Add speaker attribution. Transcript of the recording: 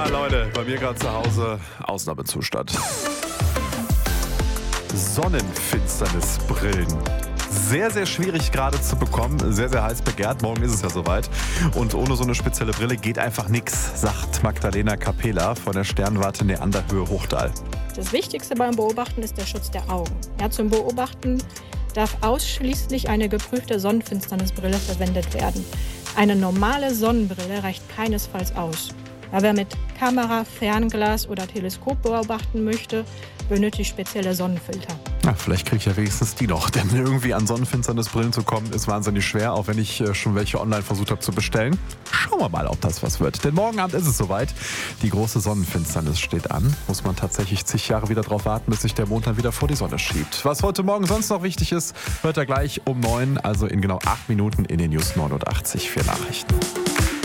Speaker 1: Leute, bei mir gerade zu Hause Ausnahmezustand. Sonnenfinsternisbrillen. Sehr, sehr schwierig gerade zu bekommen, sehr, sehr heiß begehrt. Morgen ist es ja soweit. Und ohne so eine spezielle Brille geht einfach nichts, sagt Magdalena Capela von der Sternwarte Neanderhöhe Hochdahl.
Speaker 2: Das Wichtigste beim Beobachten ist der Schutz der Augen. Ja, zum Beobachten darf ausschließlich eine geprüfte Sonnenfinsternisbrille verwendet werden. Eine normale Sonnenbrille reicht keinesfalls aus. Ja, wer mit Kamera, Fernglas oder Teleskop beobachten möchte, benötigt spezielle Sonnenfilter.
Speaker 1: Ja, vielleicht kriege ich ja wenigstens die noch, denn irgendwie an Sonnenfinsternisbrillen zu kommen, ist wahnsinnig schwer, auch wenn ich schon welche online versucht habe zu bestellen. Schauen wir mal, ob das was wird. Denn morgen Abend ist es soweit. Die große Sonnenfinsternis steht an. Muss man tatsächlich zig Jahre wieder drauf warten, bis sich der Mond dann wieder vor die Sonne schiebt. Was heute Morgen sonst noch wichtig ist, hört ihr gleich um 9, also in genau 8 Minuten in den News 89 für Nachrichten.